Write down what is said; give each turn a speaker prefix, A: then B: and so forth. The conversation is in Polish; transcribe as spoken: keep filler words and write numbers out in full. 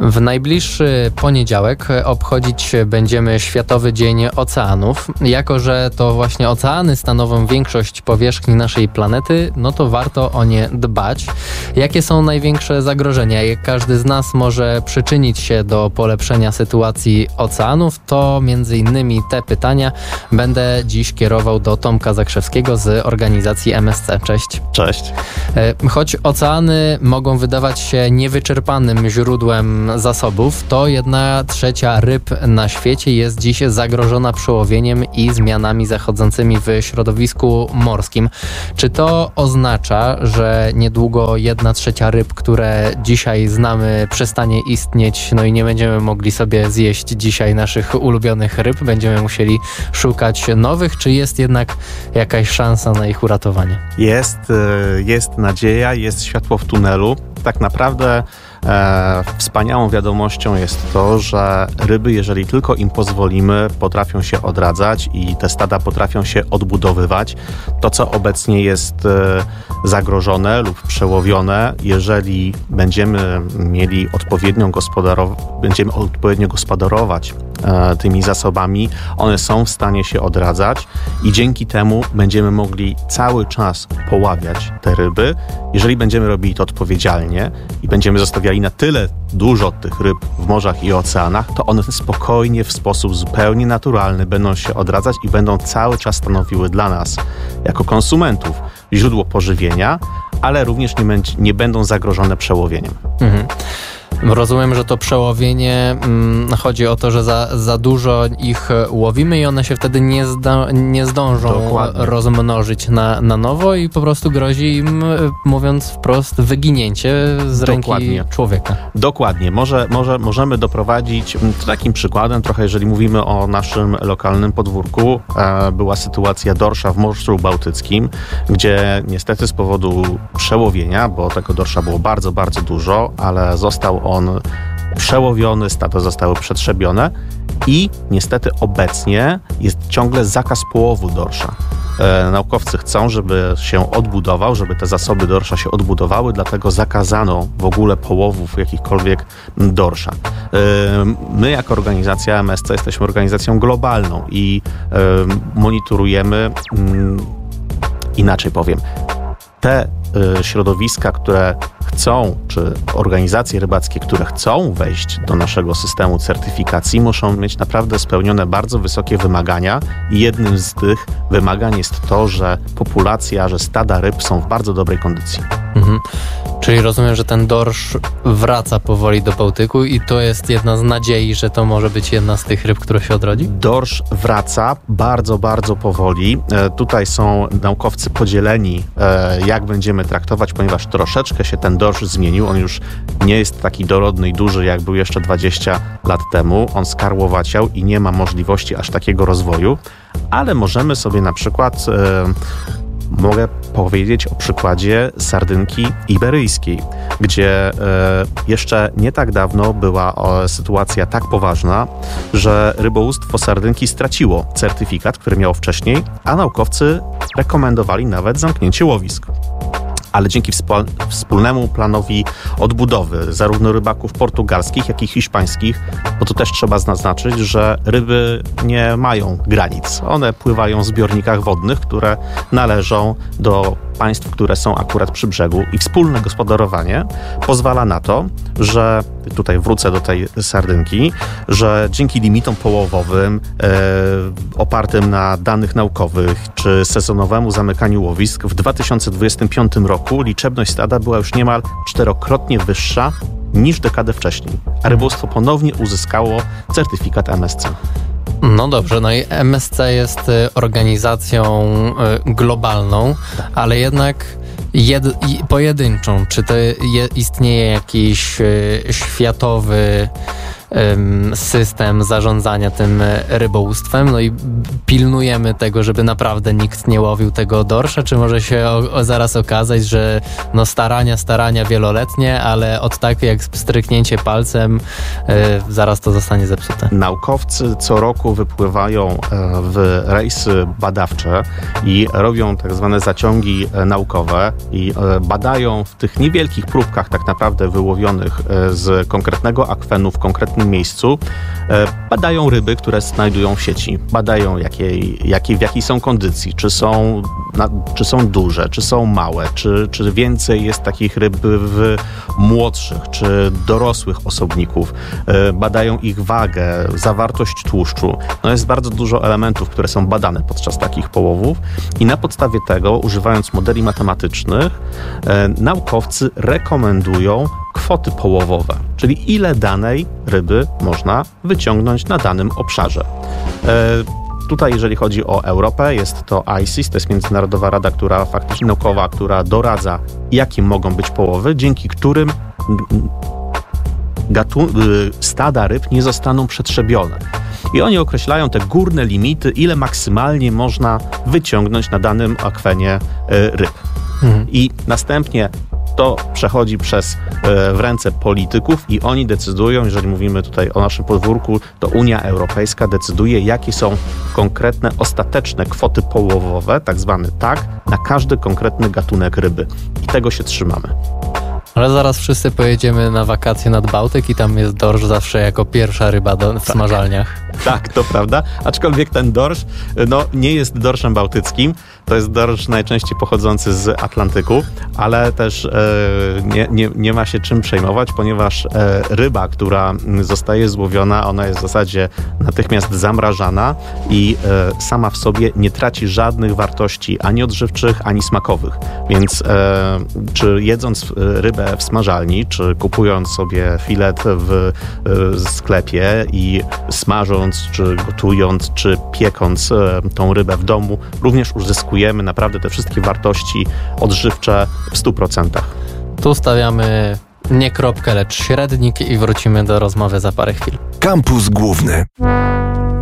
A: W najbliższy poniedziałek obchodzić będziemy Światowy Dzień Oceanów. Jako że to właśnie oceany stanowią większość powierzchni naszej planety, no to warto o nie dbać. Jakie są największe zagrożenia? Jak każdy z nas może przyczynić się do polepszenia sytuacji oceanów, to między innymi te pytania będę dziś kierował do Tomka Zakrzewskiego z organizacji M S C. Cześć.
B: Cześć.
A: Choć oceany mogą wydawać się niewyczerpanym źródłem zasobów, to jedna trzecia ryb na świecie jest dziś zagrożona przełowieniem i zmianami zachodzącymi w środowisku morskim. Czy to oznacza, że niedługo jedna trzecia ryb, które dzisiaj znamy, przestanie istnieć, no i nie będziemy mogli sobie zjeść dzisiaj naszych ulubionych ryb, będziemy musieli szukać nowych, czy jest jednak jakaś szansa na ich uratowanie?
B: Jest, jest nadzieja, jest światło w tunelu. Tak naprawdę e, wspaniałą wiadomością jest to, że ryby, jeżeli tylko im pozwolimy, potrafią się odradzać i te stada potrafią się odbudowywać. To, co obecnie jest e, zagrożone lub przełowione, jeżeli będziemy mieli odpowiednią gospodarow- będziemy odpowiednio gospodarować e, tymi zasobami, one są w stanie się odradzać i dzięki temu będziemy mogli cały czas poławiać te ryby. Jeżeli będziemy robili to odpowiedzialnie i będziemy zostawiali na tyle dużo tych ryb w morzach i oceanach, to one spokojnie, w sposób zupełnie naturalny będą się odradzać i będą cały czas stanowiły dla nas, jako konsumentów, źródło pożywienia, ale również nie, będzie, nie będą zagrożone przełowieniem. Mhm.
A: Rozumiem, że to przełowienie, hmm, chodzi o to, że za, za dużo ich łowimy i one się wtedy nie, zda, nie zdążą Dokładnie. rozmnożyć na, na nowo i po prostu grozi im, mówiąc wprost, wyginięcie z Dokładnie. ręki człowieka.
B: Dokładnie. Może, może, możemy doprowadzić, takim przykładem trochę, jeżeli mówimy o naszym lokalnym podwórku, e, była sytuacja dorsza w Morzu Bałtyckim, gdzie niestety z powodu przełowienia, bo tego dorsza było bardzo, bardzo dużo, ale został on przełowiony, stada zostały przetrzebione i niestety obecnie jest ciągle zakaz połowu dorsza. E, naukowcy chcą, żeby się odbudował, żeby te zasoby dorsza się odbudowały, dlatego zakazano w ogóle połowów jakichkolwiek dorsza. E, my jako organizacja M S C jesteśmy organizacją globalną i e, monitorujemy, m, inaczej powiem, te y, środowiska, które chcą, czy organizacje rybackie, które chcą wejść do naszego systemu certyfikacji, muszą mieć naprawdę spełnione bardzo wysokie wymagania i jednym z tych wymagań jest to, że populacja, że stada ryb są w bardzo dobrej kondycji.
A: Mhm. Czyli rozumiem, że ten dorsz wraca powoli do Bałtyku i to jest jedna z nadziei, że to może być jedna z tych ryb, która się odrodzi?
B: Dorsz wraca bardzo, bardzo powoli. E, tutaj są naukowcy podzieleni, e, jak będziemy traktować, ponieważ troszeczkę się ten dorsz zmienił. On już nie jest taki dorodny i duży, jak był jeszcze dwadzieścia lat temu. On skarłowaciał i nie ma możliwości aż takiego rozwoju, ale możemy sobie na przykład... E, Mogę powiedzieć o przykładzie sardynki iberyjskiej, gdzie e, jeszcze nie tak dawno była o, sytuacja tak poważna, że rybołówstwo sardynki straciło certyfikat, który miało wcześniej, a naukowcy rekomendowali nawet zamknięcie łowisk. Ale dzięki wspólnemu planowi odbudowy zarówno rybaków portugalskich, jak i hiszpańskich, bo to też trzeba zaznaczyć, że ryby nie mają granic. One pływają w zbiornikach wodnych, które należą do państw, które są akurat przy brzegu i wspólne gospodarowanie pozwala na to, że tutaj wrócę do tej sardynki, że dzięki limitom połowowym e, opartym na danych naukowych czy sezonowemu zamykaniu łowisk w dwa tysiące dwudziestym piątym roku liczebność stada była już niemal czterokrotnie wyższa niż dekadę wcześniej, a rybołówstwo ponownie uzyskało certyfikat M S C.
A: No dobrze, no i M S C jest organizacją globalną, ale jednak jed, pojedynczą. Czy to je, istnieje jakiś światowy system zarządzania tym rybołówstwem, no i pilnujemy tego, żeby naprawdę nikt nie łowił tego dorsza, czy może się o, o zaraz okazać, że no starania, starania wieloletnie, ale od tak jak stryknięcie palcem y, zaraz to zostanie zepsute.
B: Naukowcy co roku wypływają w rejsy badawcze i robią tak zwane zaciągi naukowe i badają w tych niewielkich próbkach tak naprawdę wyłowionych z konkretnego akwenu w konkretnym miejscu, badają ryby, które znajdują w sieci. Badają jakiej, jakiej, w jakiej są kondycji, czy są, na, czy są duże, czy są małe, czy, czy więcej jest takich ryb w młodszych, czy dorosłych osobników. Badają ich wagę, zawartość tłuszczu. No jest bardzo dużo elementów, które są badane podczas takich połowów i na podstawie tego, używając modeli matematycznych, e, naukowcy rekomendują kwoty połowowe, czyli ile danej ryby można wyciągnąć na danym obszarze. E, Tutaj, jeżeli chodzi o Europę, jest to I C I S, to jest Międzynarodowa Rada, która faktycznie naukowa, która doradza, jakie mogą być połowy, dzięki którym gatu- stada ryb nie zostaną przetrzebione. I oni określają te górne limity, ile maksymalnie można wyciągnąć na danym akwenie ryb. Mhm. I następnie to przechodzi przez w ręce polityków i oni decydują, jeżeli mówimy tutaj o naszym podwórku, to Unia Europejska decyduje, jakie są konkretne, ostateczne kwoty połowowe, tak zwany T A C, na każdy konkretny gatunek ryby. I tego się trzymamy.
A: Ale zaraz wszyscy pojedziemy na wakacje nad Bałtyk i tam jest dorsz zawsze jako pierwsza ryba do, w tak. smażalniach.
B: Tak, to prawda. Aczkolwiek ten dorsz no, nie jest dorszem bałtyckim. To jest dorsz najczęściej pochodzący z Atlantyku, ale też e, nie, nie, nie ma się czym przejmować, ponieważ e, ryba, która zostaje złowiona, ona jest w zasadzie natychmiast zamrażana i e, sama w sobie nie traci żadnych wartości ani odżywczych, ani smakowych. Więc e, czy jedząc rybę w smażalni, czy kupując sobie filet w e, sklepie i smażąc, czy gotując, czy piekąc e, tą rybę w domu, również uzyskujemy naprawdę te wszystkie wartości odżywcze w stu procentach.
A: Tu stawiamy nie kropkę, lecz średnik i wrócimy do rozmowy za parę chwil.
C: Kampus Główny.